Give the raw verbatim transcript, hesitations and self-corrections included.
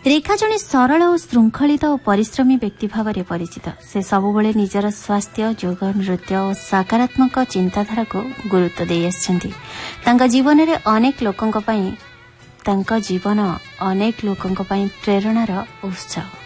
रेखा जड़े सरल और श्रृंखलित और परिश्रमी व्यक्ति भाव में परिचित। से सबुबले निजर स्वास्थ्य योग नृत्य और सकारात्मक चिंताधारा को गुरुत्व दे आछंती। तांका जीवन रे अनेक लोकंक पई तांका जीवन अनेक लोकंक पई प्रेरणार उत्स।